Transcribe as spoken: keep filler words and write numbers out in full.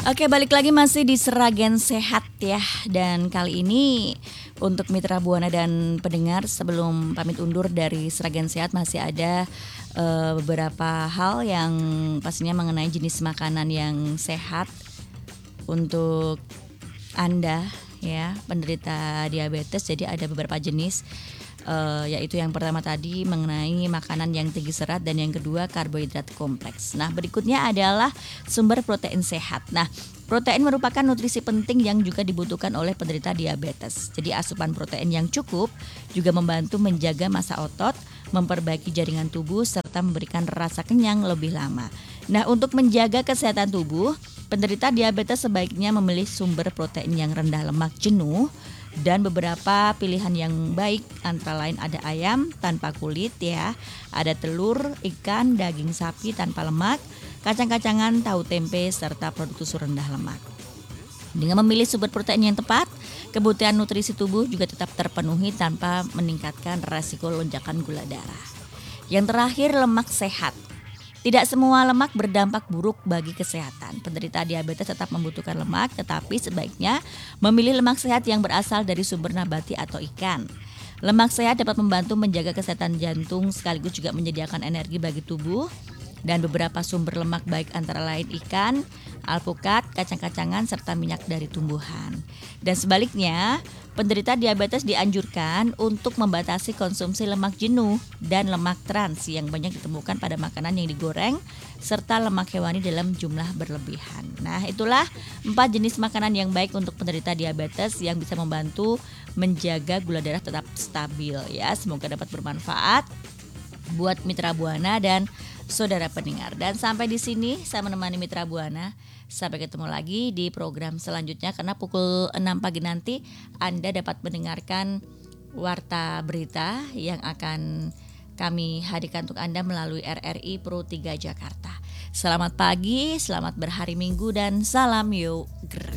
Oke, balik lagi masih di Seragen Sehat ya. Dan kali ini untuk Mitra Buana dan pendengar, sebelum pamit undur dari Seragen Sehat, masih ada uh, beberapa hal yang pastinya mengenai jenis makanan yang sehat untuk Anda ya, penderita diabetes. Jadi ada beberapa jenis, uh, yaitu yang pertama tadi mengenai makanan yang tinggi serat, dan yang kedua karbohidrat kompleks. Nah, berikutnya adalah sumber protein sehat. Nah, protein merupakan nutrisi penting yang juga dibutuhkan oleh penderita diabetes. Jadi asupan protein yang cukup juga membantu menjaga massa otot, memperbaiki jaringan tubuh, serta memberikan rasa kenyang lebih lama. Nah, untuk menjaga kesehatan tubuh, penderita diabetes sebaiknya memilih sumber protein yang rendah lemak jenuh dan beberapa pilihan yang baik, antara lain ada ayam tanpa kulit ya, ada telur, ikan, daging sapi tanpa lemak, kacang-kacangan, tahu tempe, serta produk susu rendah lemak. Dengan memilih sumber protein yang tepat, kebutuhan nutrisi tubuh juga tetap terpenuhi tanpa meningkatkan resiko lonjakan gula darah. Yang terakhir, lemak sehat. Tidak semua lemak berdampak buruk bagi kesehatan. Penderita diabetes tetap membutuhkan lemak, tetapi sebaiknya memilih lemak sehat yang berasal dari sumber nabati atau ikan. Lemak sehat dapat membantu menjaga kesehatan jantung sekaligus juga menyediakan energi bagi tubuh. Dan beberapa sumber lemak baik antara lain ikan, alpukat, kacang-kacangan, serta minyak dari tumbuhan. Dan sebaliknya, penderita diabetes dianjurkan untuk membatasi konsumsi lemak jenuh dan lemak trans yang banyak ditemukan pada makanan yang digoreng, serta lemak hewani dalam jumlah berlebihan. Nah, itulah empat jenis makanan yang baik untuk penderita diabetes yang bisa membantu menjaga gula darah tetap stabil ya. Semoga dapat bermanfaat buat Mitra Buana dan saudara pendengar. Dan sampai di sini saya menemani Mitra Buana. Sampai ketemu lagi di program selanjutnya, karena pukul enam pagi nanti Anda dapat mendengarkan Warta Berita yang akan kami hadirkan untuk Anda melalui R R I Pro tiga Jakarta. Selamat pagi, selamat berhari Minggu, dan salam Yo Gerak.